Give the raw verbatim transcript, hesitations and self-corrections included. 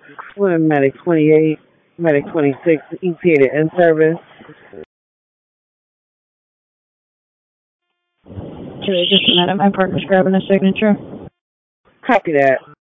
Swim Medic twenty-eight, Medic twenty-six, E T A to in service. Okay, just a minute. My partner's grabbing a signature. Copy that.